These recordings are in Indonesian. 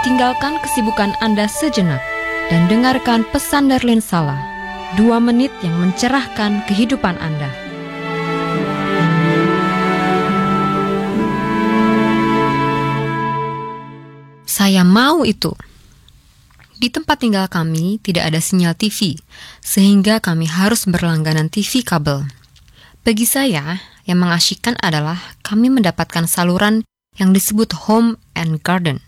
tinggalkan kesibukan Anda sejenak dan dengarkan pesan Darlene Sala, 2 menit yang mencerahkan kehidupan Anda. Saya mau itu. Di tempat tinggal kami tidak ada sinyal TV, sehingga kami harus berlangganan TV kabel. Bagi saya, yang mengasyikkan adalah kami mendapatkan saluran yang disebut Home and Garden,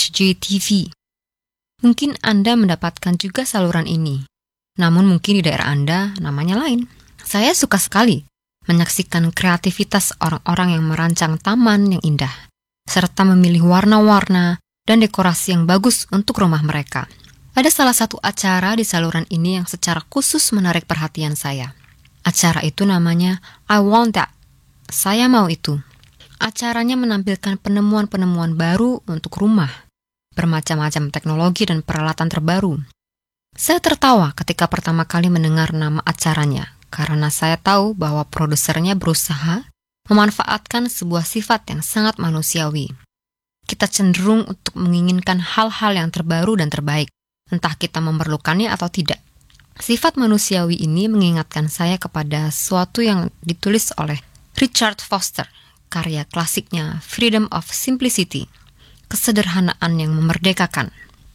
HGTV. Mungkin Anda mendapatkan juga saluran ini, namun mungkin di daerah Anda namanya lain. Saya suka sekali menyaksikan kreativitas orang-orang yang merancang taman yang indah, serta memilih warna-warna dan dekorasi yang bagus untuk rumah mereka. Ada salah satu acara di saluran ini yang secara khusus menarik perhatian saya. Acara itu namanya I Want That. Saya mau itu. Acaranya menampilkan penemuan-penemuan baru untuk rumah, bermacam-macam teknologi dan peralatan terbaru. Saya tertawa ketika pertama kali mendengar nama acaranya, karena saya tahu bahwa produsernya berusaha memanfaatkan sebuah sifat yang sangat manusiawi. Kita cenderung untuk menginginkan hal-hal yang terbaru dan terbaik, entah kita memerlukannya atau tidak. Sifat manusiawi ini mengingatkan saya kepada sesuatu yang ditulis oleh Richard Foster, karya klasiknya Freedom of Simplicity, kesederhanaan yang memerdekakan.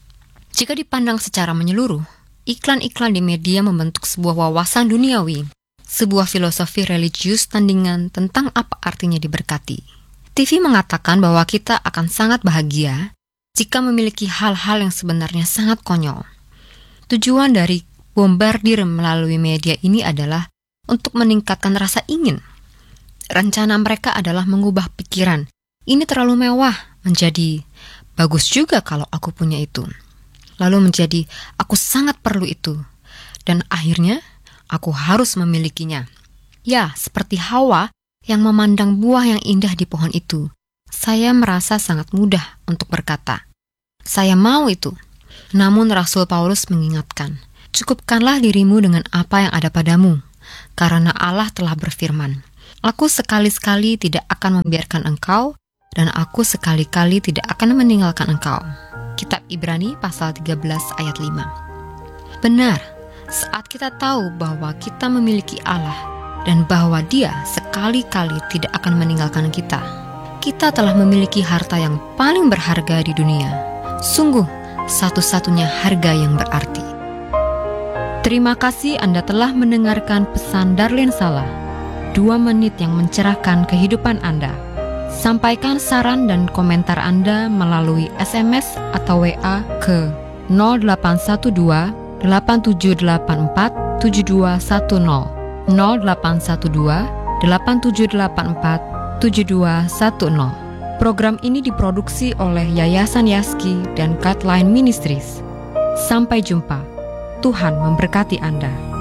Jika dipandang secara menyeluruh, iklan-iklan di media membentuk sebuah wawasan duniawi, sebuah filosofi religius tandingan tentang apa artinya diberkati. TV mengatakan bahwa kita akan sangat bahagia jika memiliki hal-hal yang sebenarnya sangat konyol. Tujuan dari bombardir melalui media ini adalah untuk meningkatkan rasa ingin. Rencana mereka adalah mengubah pikiran, ini terlalu mewah, menjadi bagus juga kalau aku punya itu. Lalu menjadi aku sangat perlu itu. Dan akhirnya aku harus memilikinya. Ya, seperti Hawa yang memandang buah yang indah di pohon itu. Saya merasa sangat mudah untuk berkata, saya mau itu. Namun Rasul Paulus mengingatkan, cukupkanlah dirimu dengan apa yang ada padamu, karena Allah telah berfirman, aku sekali-sekali tidak akan membiarkan engkau, dan aku sekali-kali tidak akan meninggalkan engkau. Kitab Ibrani pasal 13 ayat 5. Benar, saat kita tahu bahwa kita memiliki Allah, dan bahwa Dia sekali-kali tidak akan meninggalkan kita, kita telah memiliki harta yang paling berharga di dunia. Sungguh, satu-satunya harga yang berarti. Terima kasih Anda telah mendengarkan pesan Darlene Sala, 2 menit yang mencerahkan kehidupan Anda. Sampaikan saran dan komentar Anda melalui SMS atau WA ke 0812 8784 7210 0812 8784 7210. Program ini diproduksi oleh Yayasan Yaski dan Guideline Ministries. Sampai jumpa. Tuhan memberkati Anda.